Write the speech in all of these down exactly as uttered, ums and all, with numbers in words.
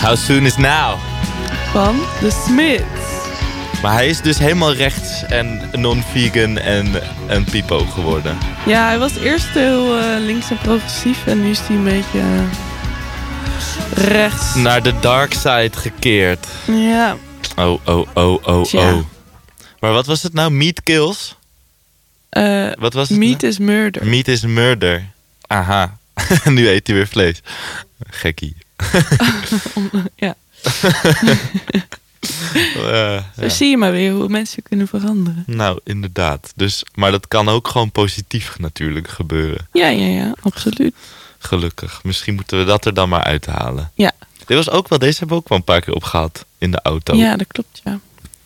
How Soon Is Now. Van The Smiths. Maar hij is dus helemaal rechts en non-vegan en een pipo geworden. Ja, hij was eerst heel uh, links en progressief en nu is hij een beetje uh, rechts. Naar de dark side gekeerd. Ja. Oh, oh, oh, oh, Tja. oh. Maar wat was het nou? Meat kills? Uh, Wat was het meat nou? is murder. Meat is murder. Aha. Nu eet hij weer vlees. Gekkie. Ja. uh, Zo ja. zie je maar weer hoe mensen kunnen veranderen. Nou, inderdaad. Dus, maar dat kan ook gewoon positief natuurlijk gebeuren. Ja, ja, ja, absoluut. Gelukkig. Misschien moeten we dat er dan maar uithalen. Ja. Dit was ook wel, deze hebben we ook wel een paar keer opgehaald in de auto. Ja, dat klopt, ja.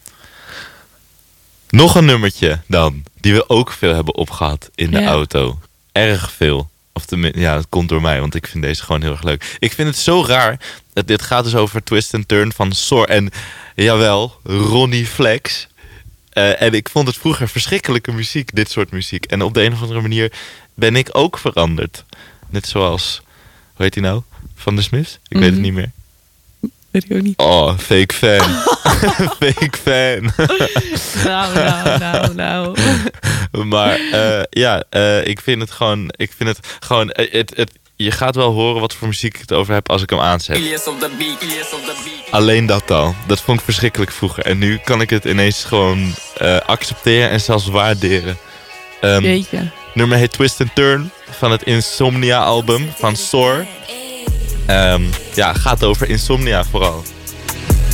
Nog een nummertje dan, die we ook veel hebben opgehad in de Ja. auto. Erg veel. Of tenminste, ja, dat komt door mij, want ik vind deze gewoon heel erg leuk. Ik vind het zo raar, dat dit gaat dus over Twist and Turn van Sor en, jawel, Ronnie Flex. Uh, en ik vond het vroeger verschrikkelijke muziek, dit soort muziek. En op de een of andere manier ben ik ook veranderd. Net zoals, hoe heet die nou? Van de Smiths? Ik Mm-hmm. weet het niet meer. Weet ik ook niet. Oh, fake fan. Fake fan. Nou, nou, nou, nou. Maar uh, ja, uh, ik vind het gewoon, ik vind het gewoon, uh, het, het, je gaat wel horen wat voor muziek ik het over heb als ik hem aanzet. Alleen dat al. Dat vond ik verschrikkelijk vroeger. En nu kan ik het ineens gewoon uh, accepteren en zelfs waarderen. Um, Jeetje. Nummer heet Twist and Turn van het Insomnia album van Sor. Um, ja, gaat over insomnia vooral.